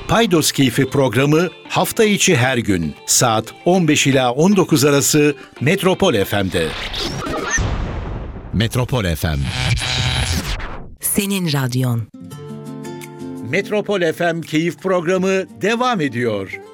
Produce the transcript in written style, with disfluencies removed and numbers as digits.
Paydos Keyfi programı hafta içi her gün saat 15 ila 19 arası Metropol FM'de. Metropol FM. Senin radyon. Metropol FM Keyif programı devam ediyor.